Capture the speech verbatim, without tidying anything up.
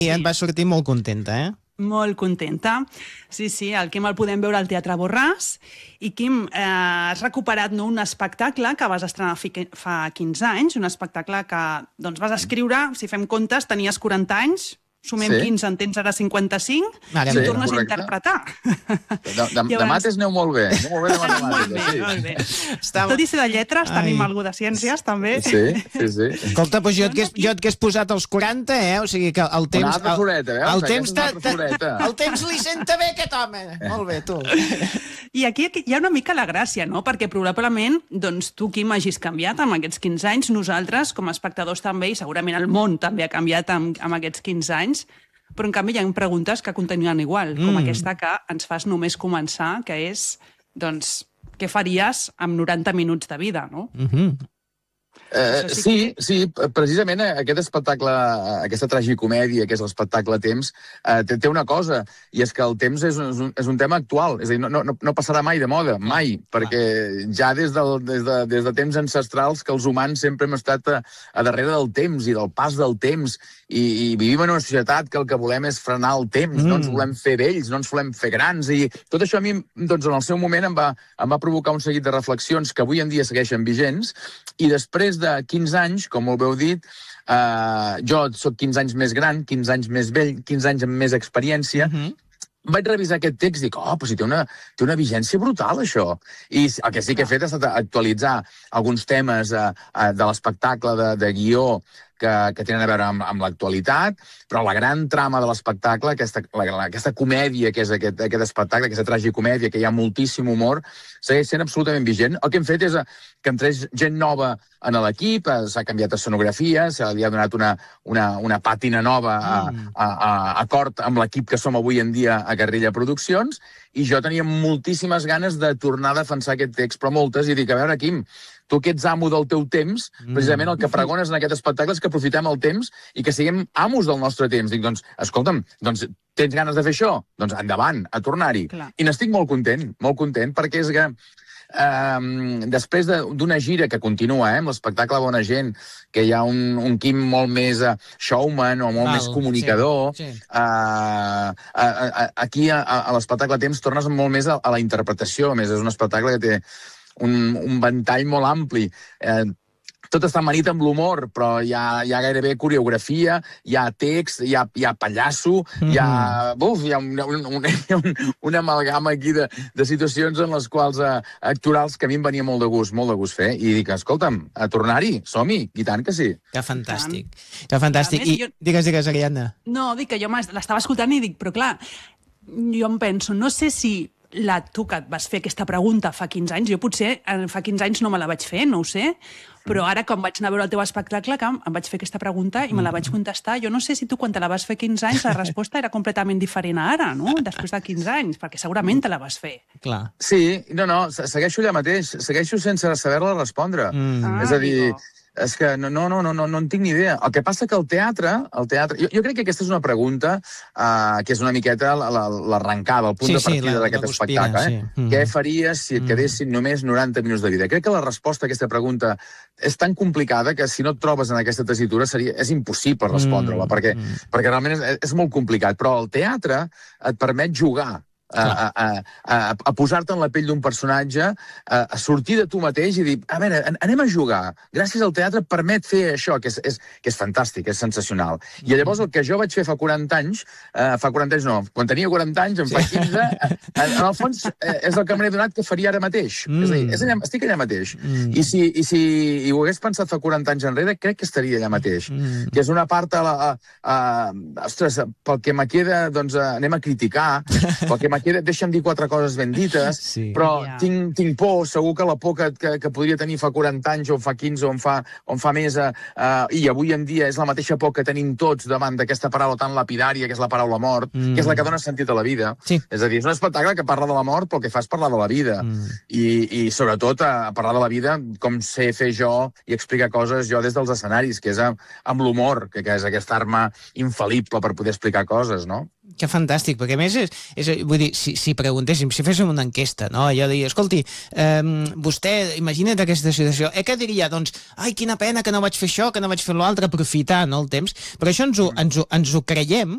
I et va sortir molt contenta, eh? Molt contenta. Sí, sí, el Quim el podem veure al Teatre Borràs. I, Quim, eh, has recuperat no, un espectacle que vas estrenar fa quinze anys, un espectacle que doncs, vas escriure, si fem comptes, tenies quaranta anys, sumem sí. quinze, en tens ara cinquanta-cinc, Mare, i ho sí, tornes correcte. a interpretar. De, de, de mates aneu molt bé. Molt bé de matemàtiques, molt bé, sí. molt bé. Estava... Tot i ser de lletres, Ai. tenim algú de ciències, també. Sí, sí, sí. Escolta, doncs jo et hagués, jo et hagués posat els quaranta, eh? O sigui que el temps... Una altra floreta, veus? El temps, ta, ta, el temps li senta bé, aquest home. Eh. Molt bé, tu. I aquí hi ha una mica la gràcia, no? Perquè probablement, doncs, tu, Quim, hagis canviat amb aquests quinze anys, nosaltres, com a espectadors també, i segurament el món també ha canviat amb, amb aquests quinze anys, però en canvi hi ha preguntes que continuen igual, mm. com aquesta que ens fas només començar, que és, doncs, què faries amb noranta minuts de vida, no? Mm-hmm. Uh, sí, sí, precisament aquest espectacle, aquesta tragicomèdia, que és l'espectacle Temps, uh, té, té una cosa, i és que el temps és un, és un tema actual, és a dir, no, no, no passarà mai de moda, mai, perquè ja des, del, des, de, des de temps ancestrals que els humans sempre hem estat a, a darrere del temps i del pas del temps, i, i vivim en una societat que el que volem és frenar el temps, mm. no ens volem fer vells, no ens volem fer grans, i tot això a mi, doncs, en el seu moment em va, em va provocar un seguit de reflexions que avui en dia segueixen vigents, i després de quinze anys, com molt bé heu dit, eh, jo soc quinze anys més gran, quinze anys més vell, quinze anys amb més experiència, mm-hmm. vaig revisar aquest text i dic, oh, però si té una, té una vigència brutal, això. I el que sí que he fet ha estat actualitzar alguns temes eh, de l'espectacle de, de guió que, que tenen a veure amb, amb l'actualitat, però la gran trama de l'espectacle, aquesta, la, aquesta comèdia que és aquest, aquest espectacle, aquesta tragicomèdia, que hi ha moltíssim humor, segueix sent absolutament vigent. El que hem fet és que entrés gent nova en l'equip, s'ha canviat escenografia, se li ha donat una, una, una pàtina nova a, a, a, a acord amb l'equip que som avui en dia a Guerrilla Produccions, i jo tenia moltíssimes ganes de tornar a defensar aquest text, però moltes, i dic, a veure, Quim, tu que ets amo del teu temps, precisament el que pregones en aquest espectacle és que aprofitem el temps i que siguem amos del nostre temps. Dic, doncs, escolta'm, doncs, tens ganes de fer això? Doncs endavant, a tornar-hi. I n'estic molt content, molt content, perquè és que eh, després d'una gira que continua, eh, amb l'espectacle Bona Gent, que hi ha un, un Quim molt més uh, showman o molt Val, més comunicador, sí, sí. Uh, uh, uh, aquí a, a l'espectacle Temps tornes molt més a, a la interpretació. A més, és un espectacle que té un, un ventall molt ampli. Eh, tot està amanit amb l'humor, però hi ha, hi ha gairebé coreografia, hi ha text, hi ha, hi ha pallasso, mm-hmm. hi ha, buf, hi ha un, un, un, un, una amalgama aquí de, de situacions en les quals eh, actorals que a mi em venia molt de gust, molt de gust fer, i dic, escolta'm, a tornar-hi, som-hi, i tant que sí. Que fantàstic, que fantàstic. I jo... digues, digues, Ariadna. No, dic que jo l'estava escoltant i dic, però clar, jo em penso, no sé si la, tu que et vas fer aquesta pregunta fa quinze anys, jo potser fa quinze anys no me la vaig fer, no ho sé, però ara quan vaig anar a veure el teu espectacle que em vaig fer aquesta pregunta i me la vaig contestar. Jo no sé si tu quan te la vas fer quinze anys la resposta era completament diferent a ara, no? Després de quinze anys, perquè segurament te la vas fer. Clar. Sí, no, no, segueixo allà mateix, segueixo sense saber-la respondre. Mm. Ah, és a dir... Digo. És que no, no, no, no, no en tinc ni idea. El que passa que el teatre... El teatre jo, jo crec que aquesta és una pregunta uh, que és una miqueta l'arrencada, el punt sí, de partida sí, d'aquest espectacle. Eh? Sí. Mm. Què faries si et quedessin mm. només noranta minuts de vida? Crec que la resposta a aquesta pregunta és tan complicada que si no et trobes en aquesta tessitura seria, és impossible respondre-la, mm. perquè, mm. perquè realment és, és molt complicat. Però el teatre et permet jugar, A, a, a, a posar-te en la pell d'un personatge, a, a sortir de tu mateix i dir, a veure, anem a jugar. Gràcies al teatre permet fer això, que és, és, que és fantàstic, és sensacional. I llavors el que jo vaig fer fa quaranta anys, eh, fa quaranta anys no, quan tenia quaranta anys, en fa quinze, en, en el fons eh, és el que m'he donat que faria ara mateix. Mm. És a dir, és allà, estic allà mateix. Mm. I si, i si i ho hagués pensat fa quaranta anys enrere, crec que estaria allà mateix. Mm. Que és una part, a la, a, a, ostres, pel que me queda, doncs anem a criticar, pel que me queda, deixa'm dir quatre coses ben dites, sí. però yeah. tinc, tinc por, segur que la por que, que, que podria tenir fa quaranta anys o fa quinze o en fa, o en fa més, uh, i avui en dia és la mateixa por que tenim tots davant d'aquesta paraula tan lapidària, que és la paraula mort, mm. que és la que dona sentit a la vida. Sí. És a dir, és un espectacle que parla de la mort, però el que fa és parlar de la vida. Mm. I, I sobretot a parlar de la vida com sé fer jo i explicar coses jo des dels escenaris, que és a, amb l'humor, que, que és aquesta arma infal·lible per poder explicar coses, no? Que fantàstic, perquè a més, és, és, vull dir, si, si preguntéssim, si féssim una enquesta, no? Allò de dir, escolti, eh, vostè, imagina't aquesta situació, eh, què diria? Doncs, ai, quina pena que no vaig fer això, que no vaig fer l'altre, aprofitar, no, el temps, però això ens ho, ens ho, ens ho creiem